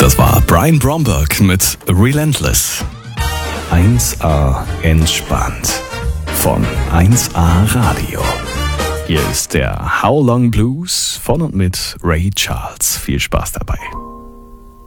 Das war Brian Bromberg mit Relentless. 1A entspannt von 1A Radio. Hier ist der How Long Blues von und mit Ray Charles. Viel Spaß dabei.